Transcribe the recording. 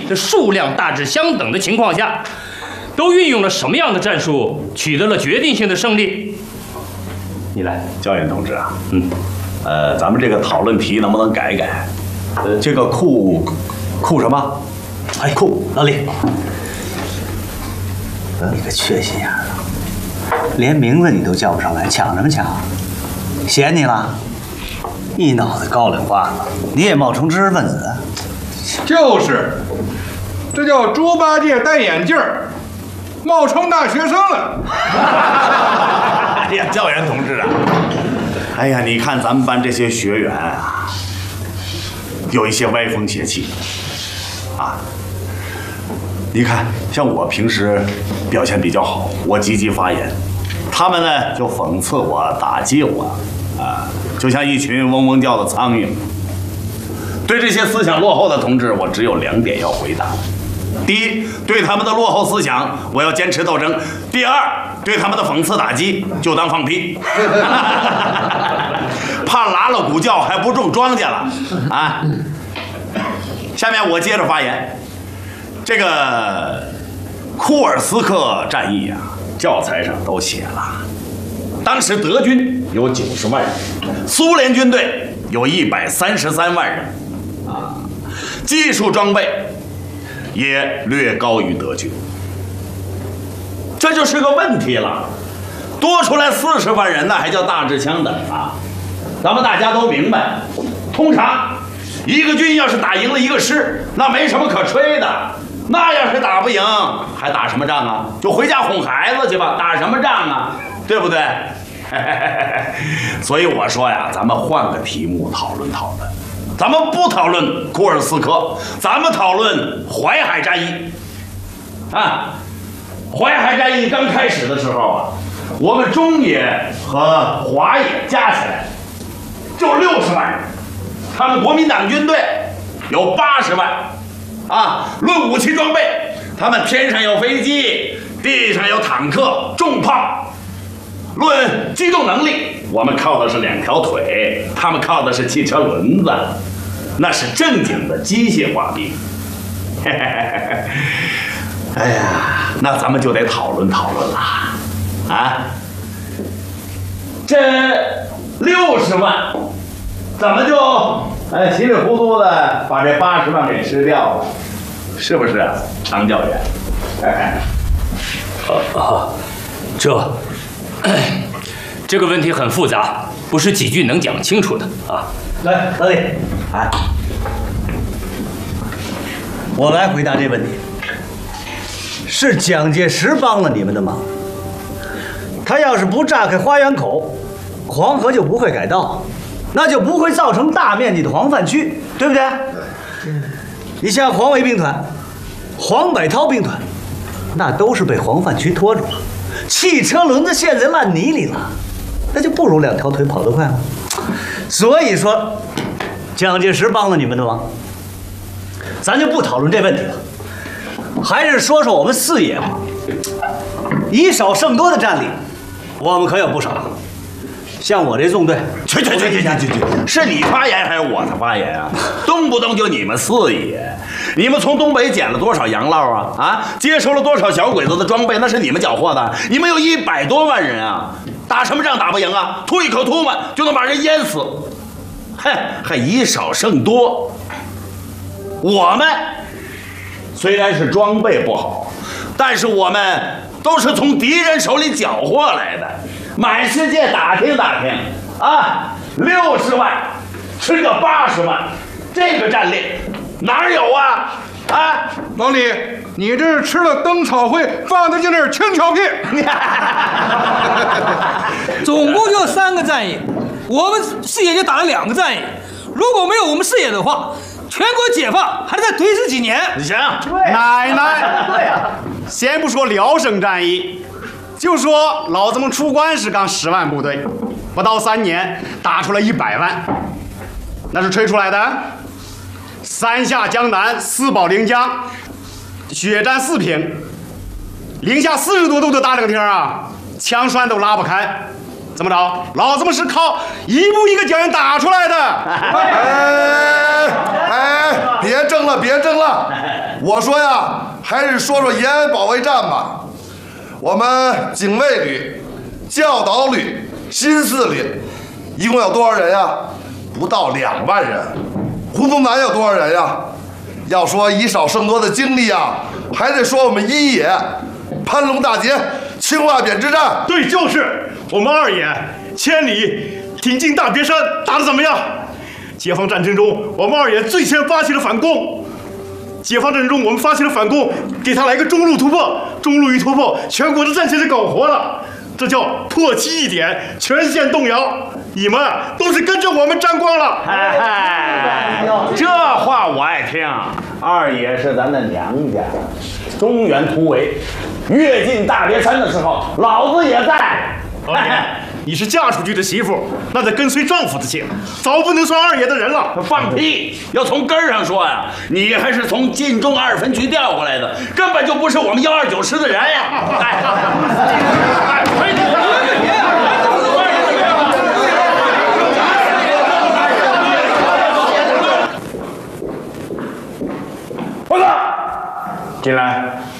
的数量大致相等的情况下，都运用了什么样的战术，取得了决定性的胜利？你来， 焦远同志啊，咱们这个讨论题能不能改一改？这个库什么？哎，库老李， 得你个缺心眼儿的，连名字你都叫不上来，抢什么抢？嫌你了？一脑袋高粱话子，你也冒充知识分子？ 就是，这叫猪八戒戴眼镜儿，冒充大学生了。 哎呀，教员同志啊，哎呀，你看咱们班这些学员啊，有一些歪风邪气啊。你看，像我平时表现比较好，我积极发言，他们呢就讽刺我、打击我，啊，就像一群嗡嗡叫的苍蝇。对这些思想落后的同志，我只有2点要回答：第一，对他们的落后思想，我要坚持斗争；第二，对他们的讽刺打击，就当放屁。怕拉了鼓叫还不种庄稼了啊！下面我接着发言。这个库尔斯克战役啊，教材上都写了，当时德军有90万人，苏联军队有133万人，啊，技术装备也略高于德军，这就是个问题了。多出来40万人呢，还叫大致相等啊？咱们大家都明白，通常一个军要是打赢了一个师，那没什么可吹的。那要是打不赢，还打什么仗啊？就回家哄孩子去吧，打什么仗啊？对不对？所以我说呀，咱们换个题目讨论讨论，咱们不讨论库尔斯克，咱们讨论淮海战役。啊，淮海战役刚开始的时候啊，我们中野和华野加起来就60万人，他们国民党军队有80万。啊，论武器装备，他们天上有飞机，地上有坦克、重炮。论机动能力，我们靠的是2条腿，他们靠的是汽车轮子，那是正经的机械化兵。哎呀，那咱们就得讨论讨论了啊！这60万，怎么就稀里糊涂的把这80万给吃掉了，是不是啊，常教员？ 这个问题很复杂，不是几句能讲清楚的啊。 来，老李，哎，我来回答这问题。是蒋介石帮了你们的忙，他要是不炸开花园口，黄河就不会改道。那就不会造成大面积的黄泛区，对不对？你像黄维兵团、黄百韬兵团，那都是被黄泛区拖住了，汽车轮子陷在烂泥里了，那就不如2条腿跑得快吗？所以说，蒋介石帮了你们的忙，咱就不讨论这问题了，还是说说我们四野吧。以少胜多的战力，我们可有不少。像我这纵队， 去，是你发言还是我的发言啊？动不动就你们四野，你们从东北捡了多少洋捞啊？啊，接收了多少小鬼子的装备？那是你们缴获的。你们有100多万人啊，打什么仗打不赢啊？吐一口唾沫就能把人淹死，还以少胜多。我们虽然是装备不好，但是我们都是从敌人手里缴获来的。满世界打听打听啊，60万吃个80万，这个战力哪有啊？啊， 老李，你这是吃了灯草会放得进那轻巧屁。 总共就3个战役，我们四野就打了2个战役。如果没有我们四野的话，全国解放还得再推迟几年。 行， 奶奶，对呀，先不说辽沈战役。就说老子们出关时刚10万部队，不到3年打出了100万，那是吹出来的。3下江南，4保临江，血战4平，零下40多度的大冷天啊，枪栓都拉不开。 怎么着？老子们是靠一步一个脚印打出来的。 别争了，别争了。我说呀，还是说说延安保卫战吧。我们警卫旅、教导旅、新四旅，一共有多少人呀？不到2万人。胡宗南有多少人呀？要说以少胜多的经历呀，还得说我们一野、潘龙大捷、青瓦匾之战。 对，就是我们2野千里挺进大别山，打得怎么样？解放战争中，我们2野最先发起了反攻。解放战争中，我们发起了反攻，给他来个中路突破，中路一突破，全国的战线就搞活了。这叫破其一点，全线动摇。你们都是跟着我们沾光了。 这话我爱听。2野是咱的娘家，中原突围，越进大别山的时候，老子也在。 2野，你是嫁出去的媳妇，那得跟随丈夫的姓，早不能算2野的人了。 放屁！要从根儿上说呀，你还是从晋中2分局调过来的，根本就不是我们129师的人呀！报告，进来。